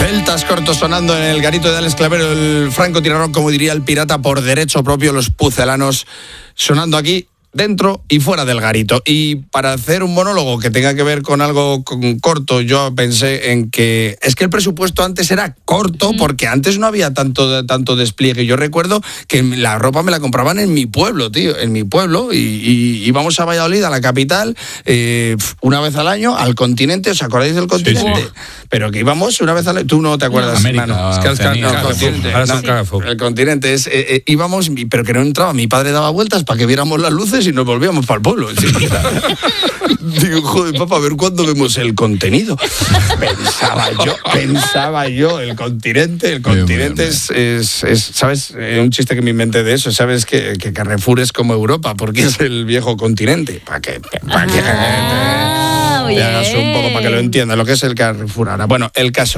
Celtas cortos sonando en el garito de Alex Clavero, el francotirador, como diría el pirata, por derecho propio, los pucelanos sonando aquí dentro y fuera del garito. Y para hacer un monólogo que tenga que ver con algo corto, yo pensé en que es que el presupuesto antes era corto porque antes no había tanto despliegue. Yo recuerdo que la ropa me la compraban en mi pueblo, tío, en mi pueblo, y íbamos a Valladolid, a la capital, una vez al año, al continente. ¿Os acordáis del continente? Sí. Pero que íbamos una vez al año. Tú no te acuerdas, América, mano. Es que el continente es, íbamos, pero que no entraba. Mi padre daba vueltas para que viéramos las luces y nos volvíamos para el pueblo. Digo, joder, papá, a ver cuándo vemos el contenido. Pensaba yo, el continente es ¿sabes? Un chiste que me inventé de eso. ¿Sabes que Carrefour es como Europa? Porque es el viejo continente. Para que hagas un poco para que lo entiendas lo que es el Carrefour ahora. Bueno, el caso,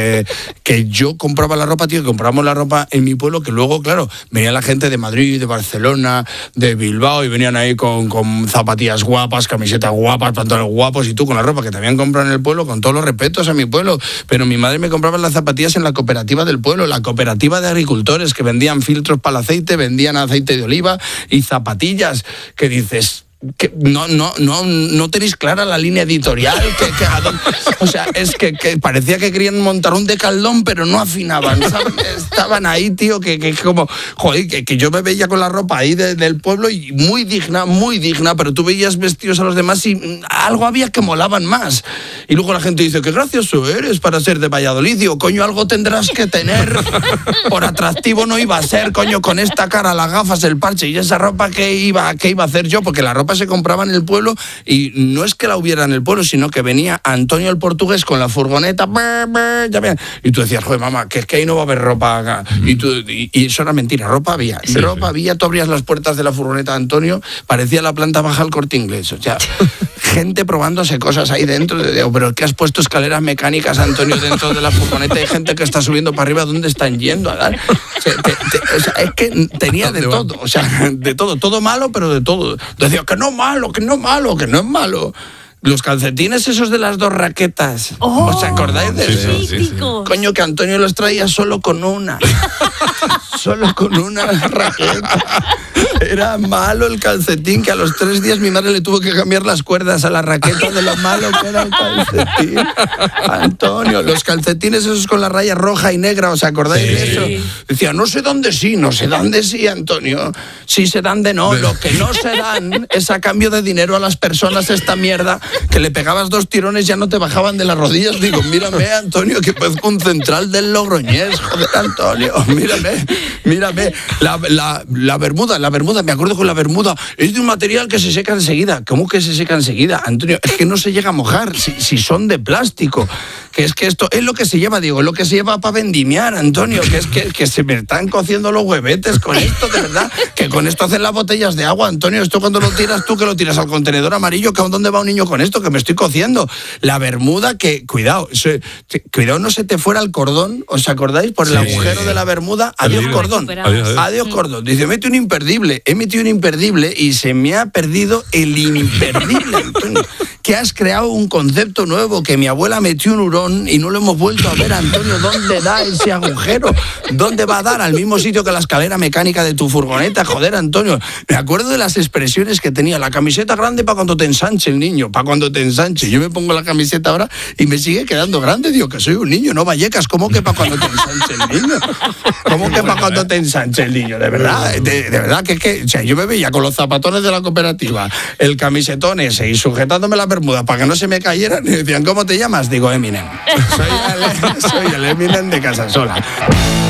que yo compraba la ropa, tío, que comprábamos la ropa en mi pueblo, que luego, claro, venía la gente de Madrid, de Barcelona, de Bilbao, y venían ahí con zapatillas guapas, camisetas guapas, pantalones guapos, y tú con la ropa que te habían comprado en el pueblo, con todos los respetos a mi pueblo. Pero mi madre me compraba las zapatillas en la cooperativa del pueblo, la cooperativa de agricultores, que vendían filtros para el aceite, vendían aceite de oliva y zapatillas, que dices... que no tenéis clara la línea editorial, o sea, es que parecía que querían montar un decaldón, pero no afinaban, ¿sabes? Estaban ahí, tío, que como, joder, que yo me veía con la ropa ahí del pueblo y muy digna, pero tú veías vestidos a los demás y algo había que molaban más. Y luego la gente dice, qué gracioso eres para ser de Valladolid. Digo, coño, algo tendrás que tener, por atractivo no iba a ser, coño, con esta cara, las gafas, el parche y esa ropa, ¿qué iba a hacer yo? Porque la ropa se compraba en el pueblo, y no es que la hubiera en el pueblo, sino que venía Antonio el portugués con la furgoneta, ya ven, y tú decías, joder, mamá, que es que ahí no va a haber ropa acá. Y eso era mentira, ropa había, había. Tú abrías las puertas de la furgoneta de Antonio, parecía la planta baja al Corte Inglés, o sea, gente probándose cosas ahí dentro, pero ¿qué has puesto escaleras mecánicas, Antonio, dentro de la furgoneta? Hay gente que está subiendo para arriba, ¿dónde están yendo a dar? O sea, es que tenía de todo, o sea, de todo malo, pero de todo. Decía, que no es malo. Los calcetines esos de las 2 raquetas. ¿Os acordáis de eso? Sí. Coño, que Antonio los traía solo con una. Solo con una raqueta. Era malo el calcetín, que a los 3 días mi madre le tuvo que cambiar las cuerdas a la raqueta de lo malo que era el calcetín. Antonio, los calcetines esos con la raya roja y negra, ¿os acordáis de eso? Decía, no sé dónde sí, Antonio. Sí se dan de no. Lo que no se dan es a cambio de dinero a las personas esta mierda, que le pegabas 2 tirones, ya no te bajaban de las rodillas. Digo, mírame, Antonio, que parezco un central del Logroñés. Joder, Antonio, mírame. La bermuda, me acuerdo con la bermuda, es de un material que se seca enseguida. ¿Cómo que se seca enseguida, Antonio? Es que no se llega a mojar, si son de plástico. Que es que esto es lo que se lleva, digo, lo que se lleva para vendimiar, Antonio, que es que se me están cociendo los huevetes con esto, de verdad, que con esto hacen las botellas de agua, Antonio. Esto cuando lo tiras tú, que lo tiras al contenedor amarillo, que ¿dónde va un niño con esto? Que me estoy cociendo. La bermuda, que cuidado no se te fuera el cordón, ¿os acordáis? Por el agujero de la bermuda, adiós cordón. Dice, he metido un imperdible y se me ha perdido el imperdible, Antonio. Que has creado un concepto nuevo, que mi abuela metió un hurón y no lo hemos vuelto a ver, Antonio. ¿Dónde da ese agujero? ¿Dónde va a dar? Al mismo sitio que la escalera mecánica de tu furgoneta. Joder, Antonio. Me acuerdo de las expresiones que tenía. La camiseta grande para cuando te ensanche el niño, para cuando te ensanche. Yo me pongo la camiseta ahora y me sigue quedando grande. Digo, que soy un niño, no Vallecas. ¿Cómo que para cuando te ensanche el niño? ¿Cómo que para cuando te ensanche el niño? De verdad, de verdad que o sea, yo me veía con los zapatones de la cooperativa, el camisetón ese y sujetándome la bermuda para que no se me cayeran, y decían, ¿cómo te llamas? Digo, Eminem. Soy el Eminem de Casasola.